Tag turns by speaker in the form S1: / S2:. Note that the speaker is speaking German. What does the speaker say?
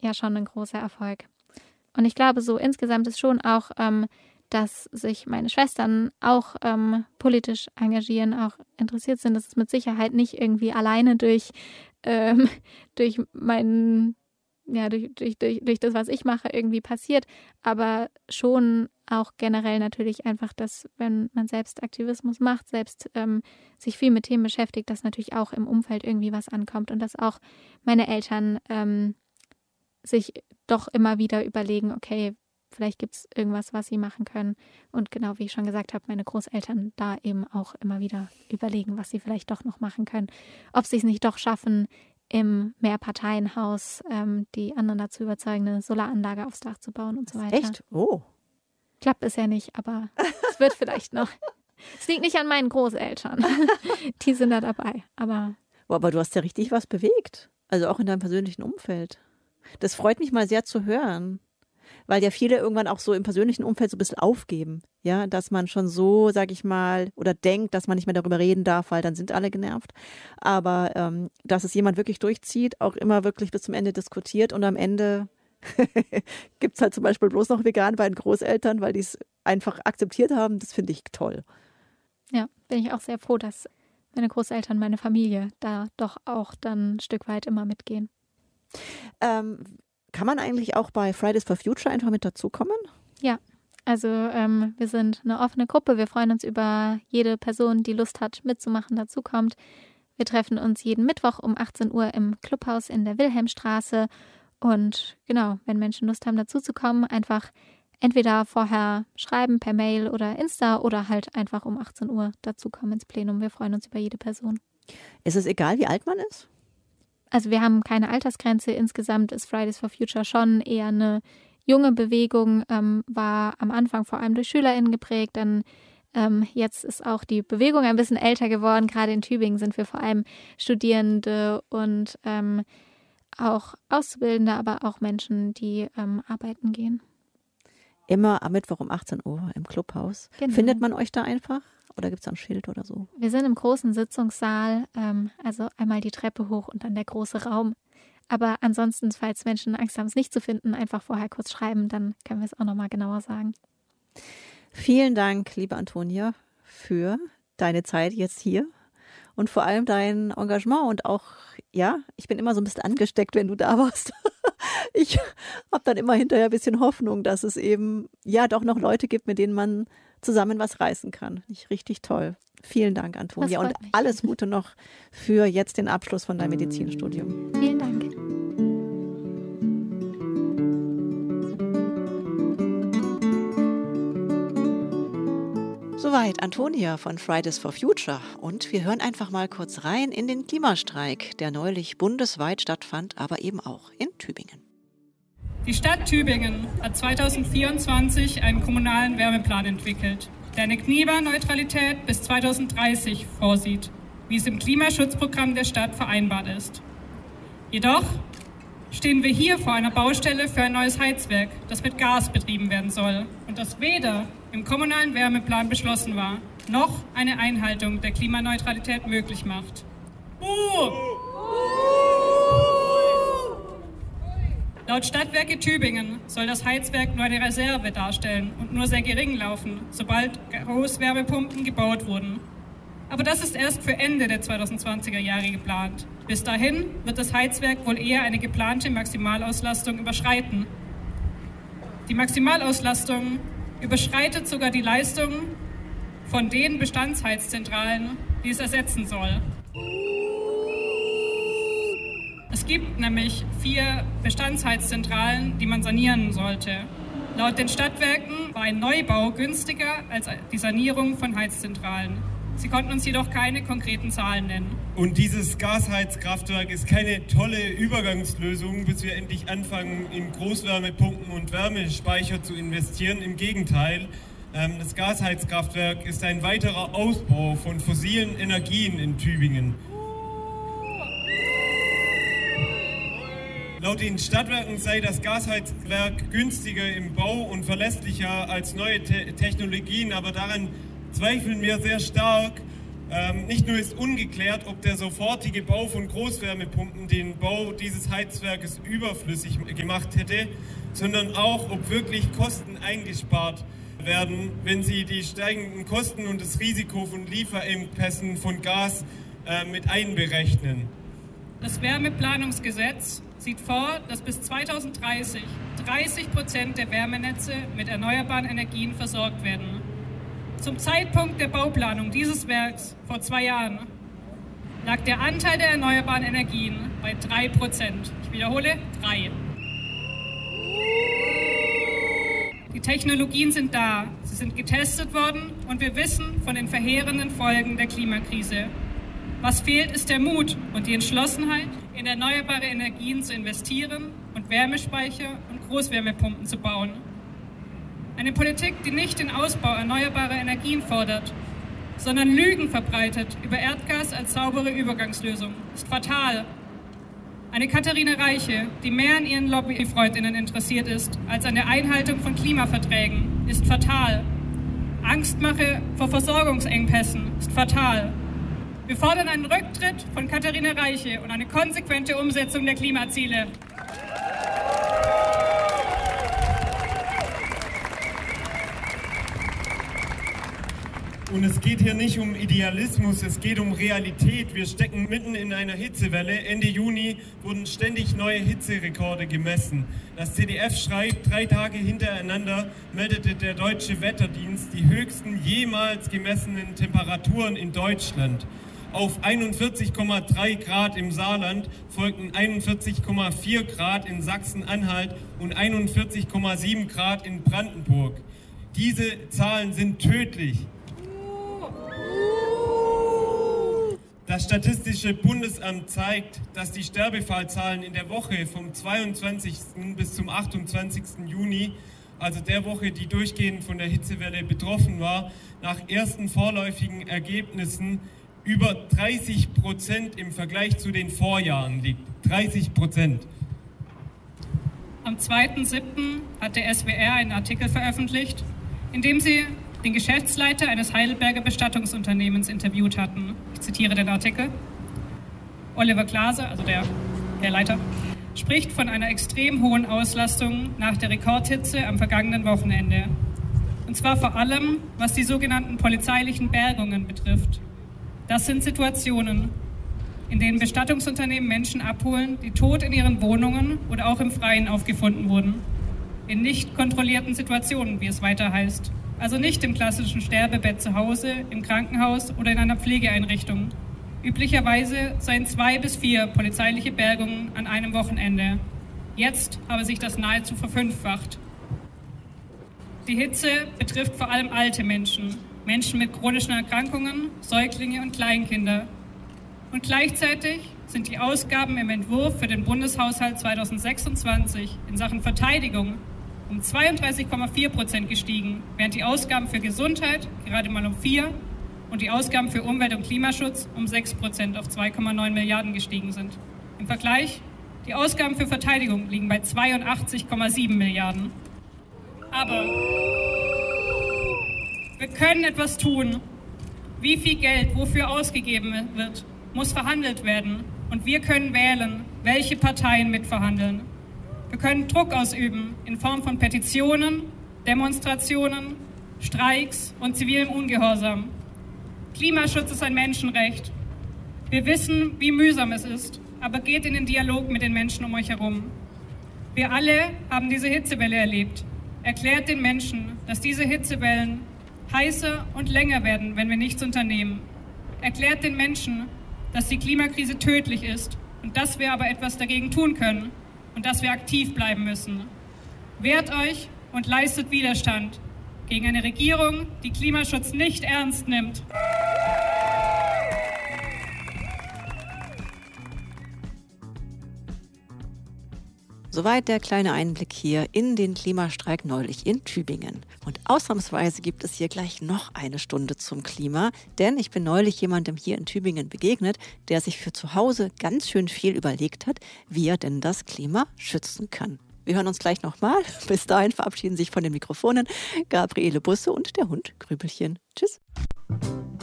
S1: ja schon ein großer Erfolg. Und ich glaube, so insgesamt ist schon auch, dass sich meine Schwestern auch politisch engagieren, auch interessiert sind. Das ist mit Sicherheit nicht irgendwie alleine durch meinen, ja, durch das, was ich mache, irgendwie passiert, aber schon auch generell natürlich einfach, dass, wenn man selbst Aktivismus macht, selbst sich viel mit Themen beschäftigt, dass natürlich auch im Umfeld irgendwie was ankommt und dass auch meine Eltern sich doch immer wieder überlegen, okay, vielleicht gibt es irgendwas, was sie machen können. Und genau wie ich schon gesagt habe, meine Großeltern da eben auch immer wieder überlegen, was sie vielleicht doch noch machen können. Ob sie es nicht doch schaffen, im Mehrparteienhaus die anderen dazu überzeugen, eine Solaranlage aufs Dach zu bauen und so weiter.
S2: Echt? Oh.
S1: Klappt bisher nicht, aber es wird vielleicht noch. Es liegt nicht an meinen Großeltern. Die sind da dabei. Aber
S2: du hast ja richtig was bewegt. Also auch in deinem persönlichen Umfeld. Das freut mich mal sehr zu hören. Weil ja viele irgendwann auch so im persönlichen Umfeld so ein bisschen aufgeben. Ja, dass man schon so, sag ich mal, oder denkt, dass man nicht mehr darüber reden darf, weil dann sind alle genervt. Aber dass es jemand wirklich durchzieht, auch immer wirklich bis zum Ende diskutiert und am Ende gibt es halt zum Beispiel bloß noch vegan bei den Großeltern, weil die es einfach akzeptiert haben. Das finde ich toll.
S1: Ja, bin ich auch sehr froh, dass meine Großeltern, meine Familie da doch auch dann ein Stück weit immer mitgehen.
S2: Kann man eigentlich auch bei Fridays for Future einfach mit dazukommen?
S1: Ja, also wir sind eine offene Gruppe. Wir freuen uns über jede Person, die Lust hat, mitzumachen, dazukommt. Wir treffen uns jeden Mittwoch um 18 Uhr im Clubhaus in der Wilhelmstraße. Und genau, wenn Menschen Lust haben, dazuzukommen, einfach entweder vorher schreiben per Mail oder Insta oder halt einfach um 18 Uhr dazukommen ins Plenum. Wir freuen uns über jede Person.
S2: Ist es egal, wie alt man ist?
S1: Also wir haben keine Altersgrenze. Insgesamt ist Fridays for Future schon eher eine junge Bewegung, war am Anfang vor allem durch SchülerInnen geprägt. Dann jetzt ist auch die Bewegung ein bisschen älter geworden. Gerade in Tübingen sind wir vor allem Studierende und auch Auszubildende, aber auch Menschen, die arbeiten gehen.
S2: Immer am Mittwoch um 18 Uhr im Clubhaus. Genau. Findet man euch da einfach? Oder gibt es da ein Schild oder so?
S1: Wir sind im großen Sitzungssaal, also einmal die Treppe hoch und dann der große Raum. Aber ansonsten, falls Menschen Angst haben, es nicht zu finden, einfach vorher kurz schreiben, dann können wir es auch nochmal genauer sagen.
S2: Vielen Dank, liebe Antonia, für deine Zeit jetzt hier und vor allem dein Engagement und auch, ja, ich bin immer so ein bisschen angesteckt, wenn du da warst. Ich habe dann immer hinterher ein bisschen Hoffnung, dass es eben ja doch noch Leute gibt, mit denen man zusammen was reißen kann. Richtig toll. Vielen Dank, Antonia, und alles Gute noch für jetzt den Abschluss von deinem Medizinstudium.
S1: Vielen Dank.
S2: Soweit Antonia von Fridays for Future. Und wir hören einfach mal kurz rein in den Klimastreik, der neulich bundesweit stattfand, aber eben auch in Tübingen.
S3: Die Stadt Tübingen hat 2024 einen kommunalen Wärmeplan entwickelt, der eine Klimaneutralität bis 2030 vorsieht, wie es im Klimaschutzprogramm der Stadt vereinbart ist. Jedoch stehen wir hier vor einer Baustelle für ein neues Heizwerk, das mit Gas betrieben werden soll und das weder im kommunalen Wärmeplan beschlossen war, noch eine Einhaltung der Klimaneutralität möglich macht. Laut Stadtwerke Tübingen soll das Heizwerk nur eine Reserve darstellen und nur sehr gering laufen, sobald Großwärmepumpen gebaut wurden. Aber das ist erst für Ende der 2020er Jahre geplant. Bis dahin wird das Heizwerk wohl eher eine geplante Maximalauslastung überschreiten. Die Maximalauslastung überschreitet sogar die Leistung von den Bestandsheizzentralen, die es ersetzen soll. Es gibt nämlich 4 Bestandsheizzentralen, die man sanieren sollte. Laut den Stadtwerken war ein Neubau günstiger als die Sanierung von Heizzentralen. Sie konnten uns jedoch keine konkreten Zahlen nennen.
S4: Und dieses Gasheizkraftwerk ist keine tolle Übergangslösung, bis wir endlich anfangen, in Großwärmepumpen und Wärmespeicher zu investieren. Im Gegenteil, das Gasheizkraftwerk ist ein weiterer Ausbau von fossilen Energien in Tübingen. Laut den Stadtwerken sei das Gasheizwerk günstiger im Bau und verlässlicher als neue Technologien, aber daran zweifeln wir sehr stark. Nicht nur ist ungeklärt, ob der sofortige Bau von Großwärmepumpen den Bau dieses Heizwerkes überflüssig gemacht hätte, sondern auch, ob wirklich Kosten eingespart werden, wenn Sie die steigenden Kosten und das Risiko von Lieferengpässen von Gas mit einberechnen.
S3: Das Wärmeplanungsgesetz sieht vor, dass bis 2030 30% der Wärmenetze mit erneuerbaren Energien versorgt werden. Zum Zeitpunkt der Bauplanung dieses Werks vor 2 Jahren lag der Anteil der erneuerbaren Energien bei 3%. Ich wiederhole, 3. Die Technologien sind da, sie sind getestet worden und wir wissen von den verheerenden Folgen der Klimakrise. Was fehlt, ist der Mut und die Entschlossenheit, in erneuerbare Energien zu investieren und Wärmespeicher und Großwärmepumpen zu bauen. Eine Politik, die nicht den Ausbau erneuerbarer Energien fordert, sondern Lügen verbreitet über Erdgas als saubere Übergangslösung, ist fatal. Eine Katharina Reiche, die mehr an ihren Lobbyfreundinnen interessiert ist, als an der Einhaltung von Klimaverträgen, ist fatal. Angstmache vor Versorgungsengpässen ist fatal. Wir fordern einen Rücktritt von Katharina Reiche und eine konsequente Umsetzung der Klimaziele.
S4: Und es geht hier nicht um Idealismus, es geht um Realität. Wir stecken mitten in einer Hitzewelle. Ende Juni wurden ständig neue Hitzerekorde gemessen. Das ZDF schreibt, 3 Tage hintereinander meldete der Deutsche Wetterdienst die höchsten jemals gemessenen Temperaturen in Deutschland. Auf 41,3 Grad im Saarland folgten 41,4 Grad in Sachsen-Anhalt und 41,7 Grad in Brandenburg. Diese Zahlen sind tödlich. Das Statistische Bundesamt zeigt, dass die Sterbefallzahlen in der Woche vom 22. bis zum 28. Juni, also der Woche, die durchgehend von der Hitzewelle betroffen war, nach ersten vorläufigen Ergebnissen über 30% im Vergleich zu den Vorjahren liegt. 30%.
S3: Am 2.7. hat der SWR einen Artikel veröffentlicht, in dem sie den Geschäftsleiter eines Heidelberger Bestattungsunternehmens interviewt hatten. Ich zitiere den Artikel. Oliver Klase, also der Leiter, spricht von einer extrem hohen Auslastung nach der Rekordhitze am vergangenen Wochenende. Und zwar vor allem, was die sogenannten polizeilichen Bergungen betrifft. Das sind Situationen, in denen Bestattungsunternehmen Menschen abholen, die tot in ihren Wohnungen oder auch im Freien aufgefunden wurden. In nicht kontrollierten Situationen, wie es weiter heißt. Also nicht im klassischen Sterbebett zu Hause, im Krankenhaus oder in einer Pflegeeinrichtung. Üblicherweise seien 2 bis 4 polizeiliche Bergungen an einem Wochenende. Jetzt habe sich das nahezu verfünffacht. Die Hitze betrifft vor allem alte Menschen, Menschen mit chronischen Erkrankungen, Säuglinge und Kleinkinder. Und gleichzeitig sind die Ausgaben im Entwurf für den Bundeshaushalt 2026 in Sachen Verteidigung um 32,4% gestiegen, während die Ausgaben für Gesundheit gerade mal um 4% und die Ausgaben für Umwelt- und Klimaschutz um 6% auf 2,9 Milliarden gestiegen sind. Im Vergleich, die Ausgaben für Verteidigung liegen bei 82,7 Milliarden. Aber wir können etwas tun. Wie viel Geld wofür ausgegeben wird, muss verhandelt werden. Und wir können wählen, welche Parteien mitverhandeln. Wir können Druck ausüben in Form von Petitionen, Demonstrationen, Streiks und zivilem Ungehorsam. Klimaschutz ist ein Menschenrecht. Wir wissen, wie mühsam es ist, aber geht in den Dialog mit den Menschen um euch herum. Wir alle haben diese Hitzewelle erlebt. Erklärt den Menschen, dass diese Hitzewellen heißer und länger werden, wenn wir nichts unternehmen. Erklärt den Menschen, dass die Klimakrise tödlich ist und dass wir aber etwas dagegen tun können und dass wir aktiv bleiben müssen. Wehrt euch und leistet Widerstand gegen eine Regierung, die Klimaschutz nicht ernst nimmt.
S2: Soweit der kleine Einblick hier in den Klimastreik neulich in Tübingen. Und ausnahmsweise gibt es hier gleich noch eine Stunde zum Klima, denn ich bin neulich jemandem hier in Tübingen begegnet, der sich für zu Hause ganz schön viel überlegt hat, wie er denn das Klima schützen kann. Wir hören uns gleich nochmal. Bis dahin verabschieden sich von den Mikrofonen Gabriele Busse und der Hund Grübelchen. Tschüss.